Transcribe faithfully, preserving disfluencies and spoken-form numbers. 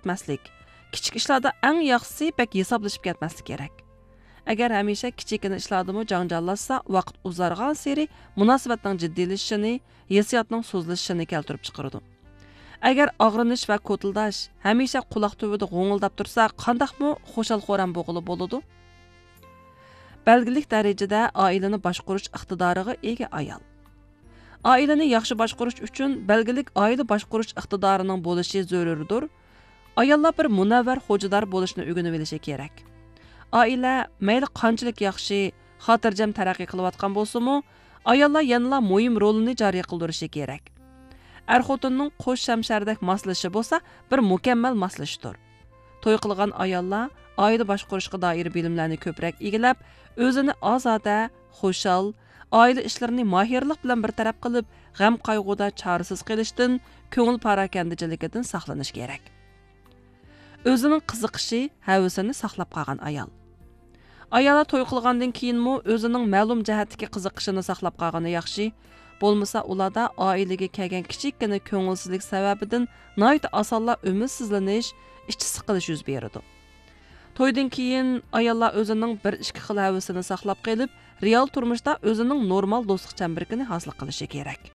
ketmaslik. Kichik ishlarda eng yaxshisi bek hisoblashib ketmaslik kerak. Agar hamisha kichikina ishlardimi janjallashsa, vaqt uzargan sari munosabatning jiddiylashishini, hissiyotning so'zlashishini keltirib chiqaradi. Agar og'rinish va ko'tildash hamisha quloq tubida g'o'ngildab tursa, qandaqmi xo'shal-xo'ram bo'g'ili bo'ladi? Belgilik darajada oilani boshqarish iqtidoriga ega ayol. Oilani yaxshi boshqarish uchun belgilik oila boshqarish iqtidorining bo'lishi zarurdir. Ayollar bir munavvar xo'jador bo'lishni o'rganib olishi kerak. Oila mayli qanchalik yaxshi, xotirjam taraqqiy qilayotgan bo'lsa-mu, ayollar yanada muhim rolini joriy qildirishi kerak. Er-xotinning qo'sh shamshardak moslashishi bo'lsa, bir mukammal moslashdir. To'y qilgan ayollar oila boshqarishga doir bilimlarni ko'proq egallab, o'zini ozoda, xushal, oila ishlarini mohirlik bilan bir taraf qilib, g'am qayg'uda chorasiz qilishdan, ko'ngil parakandachiligidan saqlanish kerak. O'zining qiziqishi, havasini saqlab qolgan ayol. Ayollar to'y qilgandan keyinmi o'zining ma'lum jihatdagi qiziqishini saqlab qolgani yaxshi. Bo'lmasa ularda oilaga kelgan kichikkina ko'ngilsizlik sababidan nihoyat osonla umidsizlanish, ichi siqilish yuz beradi. To'ydan keyin ayollar o'zining bir ikki xil havasini saqlab qolib, real turmushda o'zining normal do'stlik chambarkini hosil qilishi kerak.